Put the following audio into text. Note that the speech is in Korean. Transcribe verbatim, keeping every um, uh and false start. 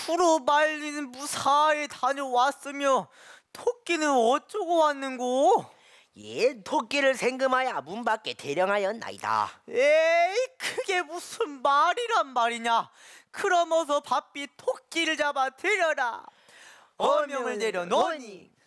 두루 말리는 무사히 다녀왔으며 토끼는 어쩌고 왔는고? 예, 토끼를 생금하여 문 밖에 대령하였나이다. 에이, 그게 무슨 말이란 말이냐? 그럼 어서 바삐 토끼를 잡아 들여라. 어명을 내려 놓으니